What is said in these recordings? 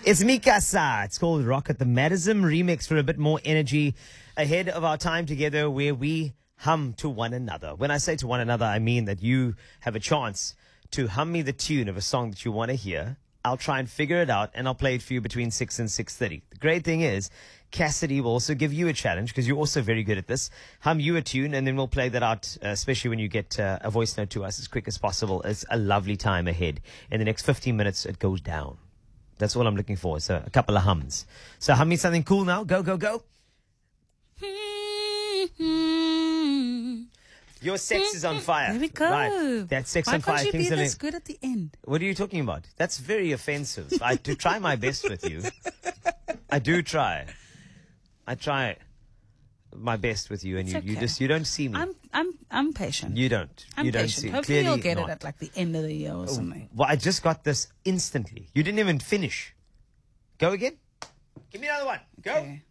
It's Mikasa. It's called Rock at the Madism remix for a bit more energy ahead of our time together where we hum to one another. When I say to one another, I mean that you have a chance to hum me the tune of a song that you want to hear. I'll try and figure it out, and I'll play it for you between 6 and 6:30. The great thing is, Cassidy will also give you a challenge because you're also very good at this. Hum you a tune, and then we'll play that out, especially when you get a voice note to us as quick as possible. It's a lovely time ahead. In the next 15 minutes, it goes down. That's all I'm looking for. So a couple of hums. So hum me something cool now. Go, go, go. Your sex is on fire. There we go. Right. That sex Why on fire. can't you be Kingsley. this good at the end? What are you talking about? That's very offensive. I do try my best with you. I do try. I try my best with you, and It's okay. you don't see me. I'm patient. You don't. I'm you don't patient. see. Hopefully Clearly you'll get not. it at like the end of the year or something. Well, I just got this instantly. You didn't even finish. Go again. Give me another one. Go. Okay.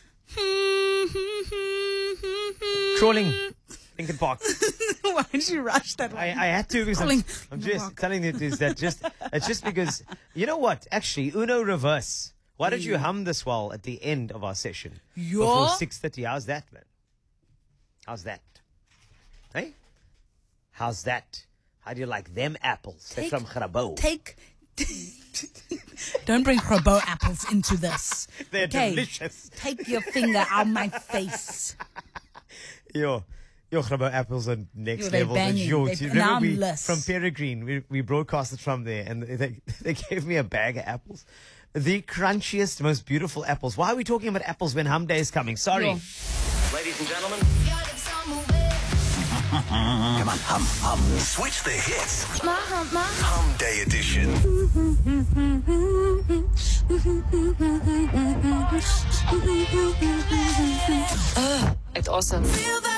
Crawling. Lincoln Park. Why did you rush that one? I had to because Crawling I'm Linkin just Park. telling you this. It's just because you know what? Actually, Uno reverse. Why don't you hum this while at the end of our session before 6:30? How's that, man? How's that? Hey, how's that? How do you like them apples? They're from Grabo. Don't bring Grabo apples into this. They're Okay? delicious. Take your finger out my face. Your Grabo apples are next Yo, they're level. banging. You They're remember numbness. from Peregrine, we broadcasted from there, and they gave me a bag of apples. The crunchiest, most beautiful apples. Why are we talking about apples when Hum Day is coming? Sorry. Yo. Ladies and gentlemen. Come on, hum. Switch the hits. Hum Day edition. It's awesome.